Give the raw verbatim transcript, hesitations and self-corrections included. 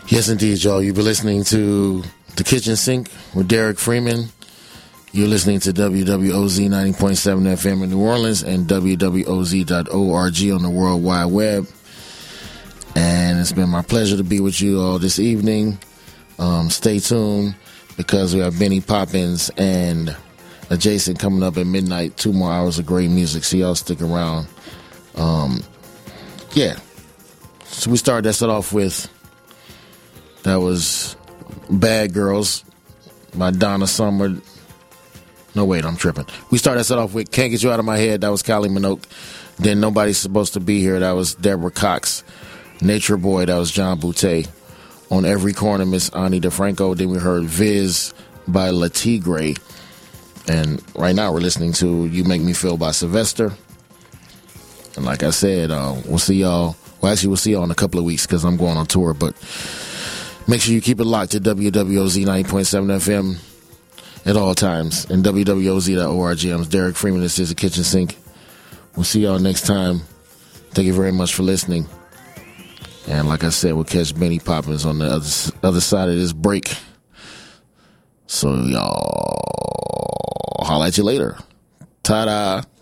Yes, indeed, y'all. You've been listening to The Kitchen Sink with Derek Freeman. You're listening to W W O Z ninety point seven F M in New Orleans and W W O Z dot org on the World Wide Web. And it's been my pleasure to be with you all this evening. Um, stay tuned because we have Benny Poppins and Adjacent coming up at midnight. Two more hours of great music. So y'all stick around. Um, yeah. So we started that set off with, that was Bad Girls by Donna Summer. No, wait, I'm tripping. We started that set off with Can't Get You Out of My Head. That was Kylie Minogue. Then Nobody's Supposed to Be Here. That was Deborah Cox. Nature Boy. That was John Boutte. On Every Corner, Miss Ani DeFranco. Then we heard Viz by La Tigre. And right now we're listening to You Make Me Feel by Sylvester. And like I said, uh, we'll see y'all. Well, actually, we'll see y'all in a couple of weeks because I'm going on tour. But make sure you keep it locked to W W O Z ninety point seven F M at all times. And W W O Z dot org. I'm Derek Freeman. This is The Kitchen Sink. We'll see y'all next time. Thank you very much for listening. And like I said, we'll catch Benny Poppins on the other, other side of this break. So y'all, holla at you later. Ta-da.